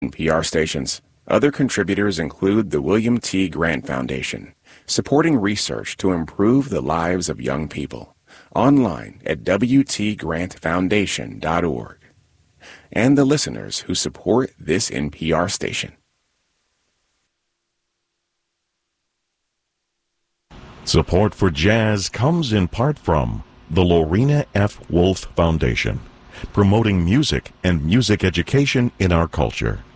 NPR stations. Other contributors include the William T. Grant Foundation, supporting research to improve the lives of young people. Online at wtgrantfoundation.org. And the listeners who support this NPR station. Support for jazz comes in part from the Lorena F. Wolf Foundation, promoting music and music education in our culture.